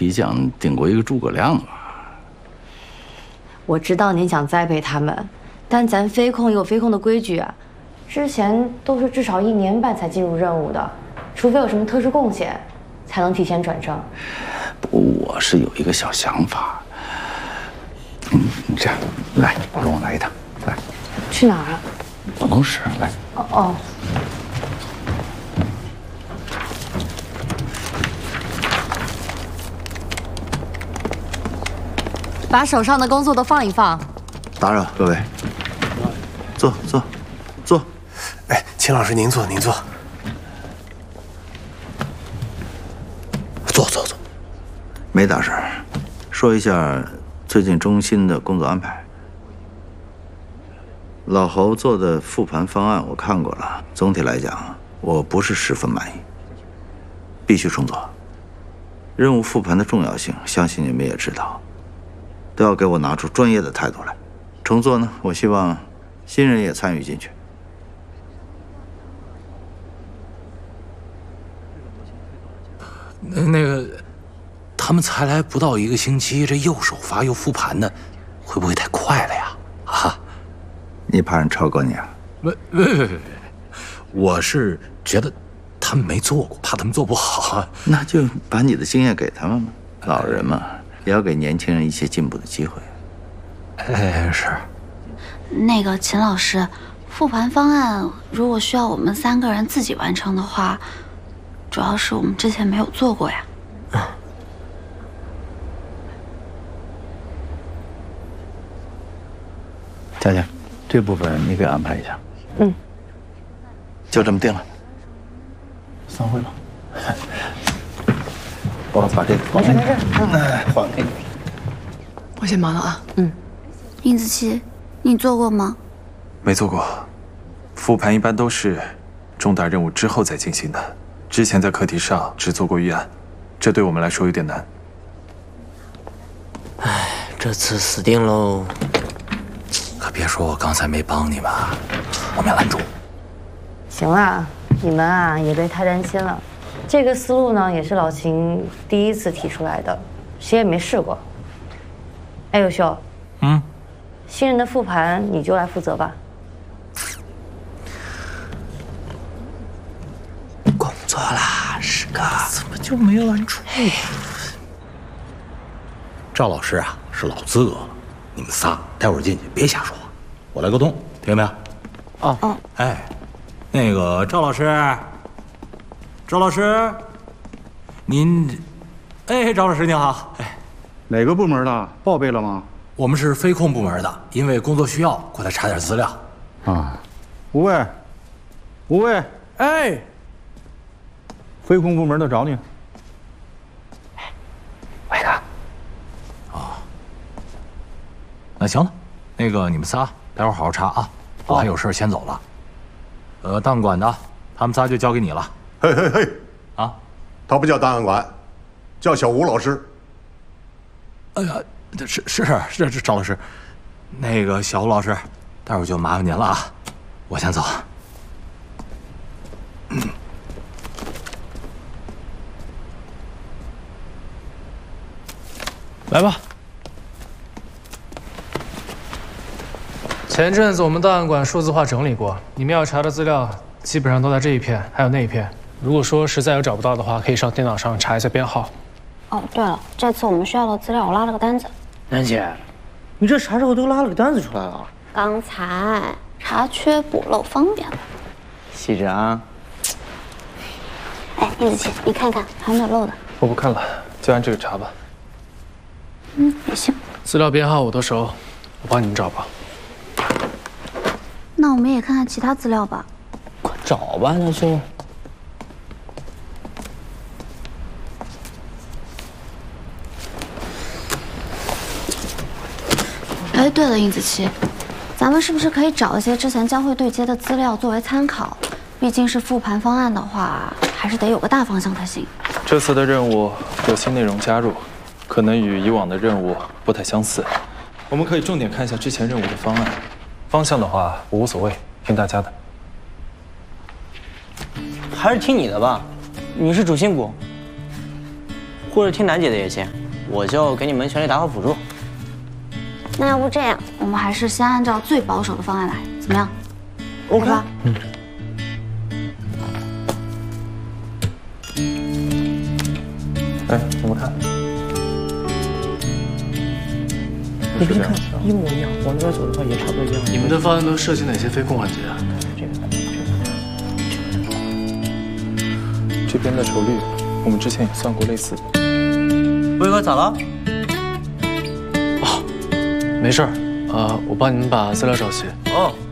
皮匠顶过一个诸葛亮吧？ 我知道您想栽培他们，但咱飞控有飞控的规矩啊，之前都是至少1年半才进入任务的，除非有什么特殊贡献，才能提前转正。 我是有一个小想法。这样，来，跟我来一趟，来。 去哪儿啊？ 办公室，来。 哦。把手上的工作都放一放。 打扰各位，坐。 哎，秦老师您坐，您坐。坐。 没大事儿，说一下最近中心的工作安排。老侯做的复盘方案我看过了，总体来讲我不是十分满意，必须重做。任务复盘的重要性，相信你们也知道，都要给我拿出专业的态度来。重做呢，我希望新人也参与进去。 那个，他们才来不到1个星期，这又首发又复盘的，会不会太快了呀？啊？ 你怕人超过你啊？ 不，我是觉得他们没做过，怕他们做不好啊。 那就把你的经验给他们嘛，老人嘛，也要给年轻人一些进步的机会。 是。 那个秦老师，复盘方案如果需要我们3个人自己完成的话，主要是我们之前没有做过呀。 佳佳，这部分你给安排一下。就这么定了。散会吧。我把这个放在这儿，还给你。 我先忙了啊。 殷子琪，你做过吗？ 没做过，复盘一般都是重大任务之后再进行的。之前在课题上只做过预案，这对我们来说有点难。 唉，这次死定喽！ 可别说我刚才没帮你们，我没拦住。 行了，你们啊也别太担心了。这个思路呢，也是老秦第一次提出来的，谁也没试过。哎，优秀，新人的复盘你就来负责吧。 工作啦，师哥。 怎么就没拦住？赵老师啊，是老资格了，你们仨待会儿进去别瞎说话，我来沟通，听见没有？ 哦。 哎，那个赵老师，您，哎，赵老师您好，哎， 哪个部门的？报备了吗？ 我们是飞控部门的，因为工作需要，过来查点资料。 啊，吴卫， 哎， 飞控部门的找你。 伟哥。 那行了，那个你们仨待会儿好好查啊，我还有事先走了。档案馆的，他们仨就交给你了。 嘿， 啊， 他不叫档案馆，叫小吴老师。 哎呀，是赵老师，那个小吴老师，待会儿就麻烦您了啊，我先走。 来吧。前阵子我们档案馆数字化整理过，你们要查的资料基本上都在这一片，还有那一片。如果说实在有找不到的话，可以上电脑上查一下编号。 哦，对了，这次我们需要的资料我拉了个单子。 楠姐，你这啥时候都拉了个单子出来了？ 刚才查缺补漏方便了。 细致啊。 哎，殷子琪，你看看还有没有漏的？ 我不看了，就按这个查吧。 也行。 资料编号我都熟，我帮你们找吧。 那我们也看看其他资料吧。 快找吧，那就。 哎，对了，殷子琪，咱们是不是可以找一些之前将会对接的资料作为参考？毕竟是复盘方案的话，还是得有个大方向才行。 这次的任务有新内容加入，可能与以往的任务不太相似。我们可以重点看一下之前任务的方案，方向的话我无所谓，听大家的。 还是听你的吧，你是主心骨。 或者听楠姐的也行，我就给你们全力打好辅助。 那要不这样，我们还是先按照最保守的方案来，怎么样 ？OK。 哎，你们看， 你别看，一模一样，往那边走的话也差不多一样。 你们的方案都涉及哪些飞控环节啊？ 这边的酬率，我们之前也算过类似的。 威哥咋了？ 哦，没事儿，我帮你们把资料找齐。 哦。